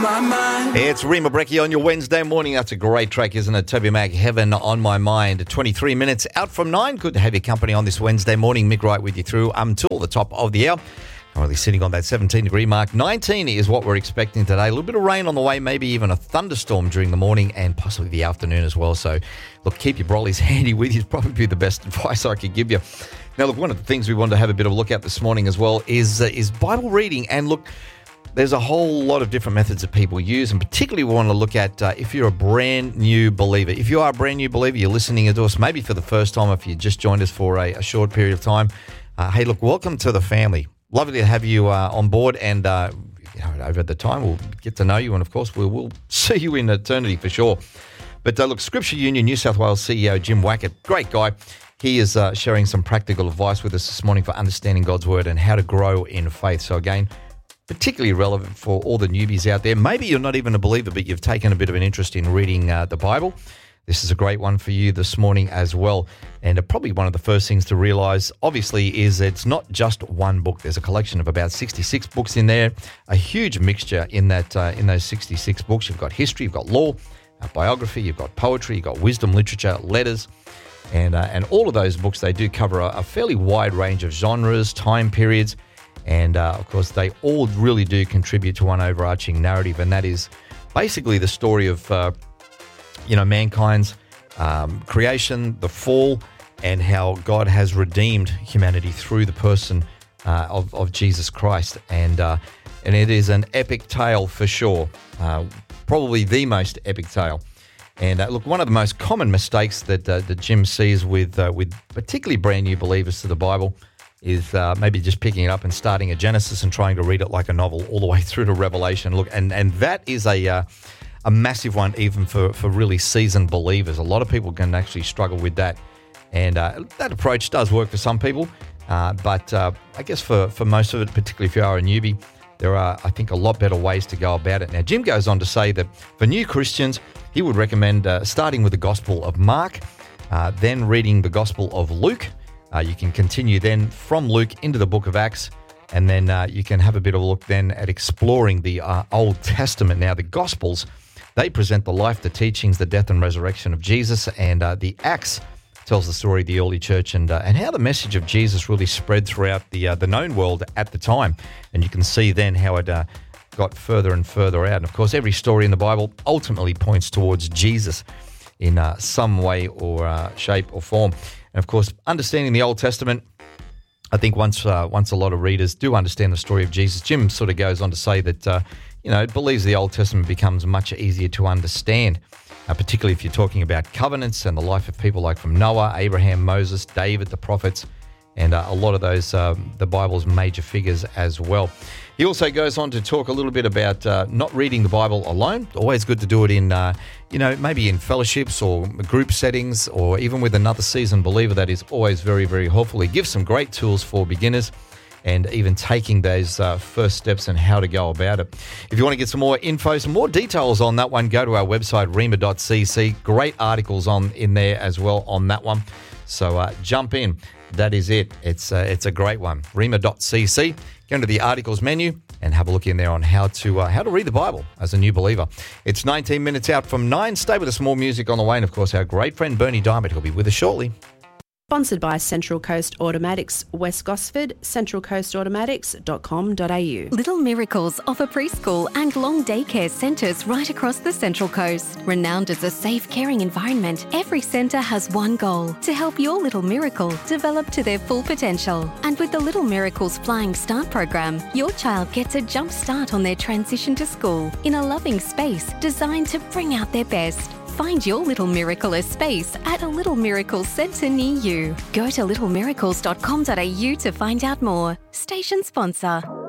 my mind. It's Rima Brecchi on your Wednesday morning. That's a great track, isn't it? Toby Mac, Heaven on My Mind. 23 minutes out from 9. Good to have your company on this Wednesday morning. Mick Wright with you through until the top of the hour. Currently sitting on that 17-degree mark. 19 is what we're expecting today. A little bit of rain on the way, maybe even a thunderstorm during the morning and possibly the afternoon as well. So, look, keep your brollies handy with you. It's probably the best advice I could give you. Now, look, one of the things we wanted to have a bit of a look at this morning as well is Bible reading. And look, there's a whole lot of different methods that people use, and particularly we want to look at if you're a brand new believer. If you are a brand new believer, you're listening to us maybe for the first time, if you just joined us for a short period of time. Hey, look, welcome to the family. Lovely to have you on board, and over the time we'll get to know you, and of course we'll see you in eternity for sure. But look, Scripture Union New South Wales CEO Jim Wackett, great guy. He is sharing some practical advice with us this morning for understanding God's Word and how to grow in faith. So again, particularly relevant for all the newbies out there. Maybe you're not even a believer, but you've taken a bit of an interest in reading the Bible. This is a great one for you this morning as well. And probably one of the first things to realise, obviously, is it's not just one book. There's a collection of about 66 books in there, a huge mixture in those 66 books. You've got history, you've got law, biography, you've got poetry, you've got wisdom, literature, letters. And all of those books, they do cover a fairly wide range of genres, time periods, and of course, they all really do contribute to one overarching narrative, and that is basically the story of mankind's creation, the fall, and how God has redeemed humanity through the person of Jesus Christ. And it is an epic tale for sure, probably the most epic tale. And look, one of the most common mistakes that Jim sees with particularly brand new believers to the Bible is maybe just picking it up and starting at Genesis and trying to read it like a novel all the way through to Revelation. Look, and that is a massive one even for really seasoned believers. A lot of people can actually struggle with that. And that approach does work for some people, but I guess for most of it, particularly if you are a newbie, there are, I think, a lot better ways to go about it. Now, Jim goes on to say that for new Christians, he would recommend starting with the Gospel of Mark, then reading the Gospel of Luke. You can continue then from Luke into the book of Acts, and then you can have a bit of a look then at exploring the Old Testament. Now, the Gospels, they present the life, the teachings, the death and resurrection of Jesus, and the Acts tells the story of the early church and how the message of Jesus really spread throughout the known world at the time. And you can see then how it got further and further out. And of course, every story in the Bible ultimately points towards Jesus in some way or shape or form. And of course, understanding the Old Testament, I think once a lot of readers do understand the story of Jesus, Jim sort of goes on to say that, it believes the Old Testament becomes much easier to understand, particularly if you're talking about covenants and the life of people like from Noah, Abraham, Moses, David, the prophets, and a lot of those, the Bible's major figures as well. He also goes on to talk a little bit about not reading the Bible alone. Always good to do it in, maybe in fellowships or group settings, or even with another seasoned believer. That is always very, very helpful. He gives some great tools for beginners and even taking those first steps and how to go about it. If you want to get some more info, some more details on that one, go to our website, rima.cc. Great articles in there as well on that one. So jump in. That is it. It's a great one. Rima.cc. Go into the articles menu and have a look in there on how to read the Bible as a new believer. It's 19 minutes out from 9. Stay with us, more music on the way. And, of course, our great friend Bernie Diamond, he'll be with us shortly. Sponsored by Central Coast Automatics, West Gosford, centralcoastautomatics.com.au. Little Miracles offer preschool and long daycare centres right across the Central Coast. Renowned as a safe, caring environment, every centre has one goal: to help your little miracle develop to their full potential. And with the Little Miracles Flying Start program, your child gets a jump start on their transition to school in a loving space designed to bring out their best. Find your Little Miracle space at a Little Miracle centre near you. Go to littlemiracles.com.au to find out more. Station sponsor.